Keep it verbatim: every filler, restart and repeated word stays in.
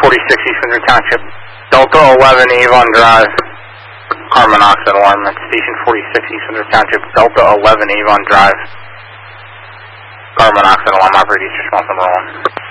forty-six East Windsor Township. Delta eleven Avon Drive. Car monoxide alarm at Station forty-six East Windsor Township. Delta eleven Avon Drive. Car monoxide alarm, operator response number one.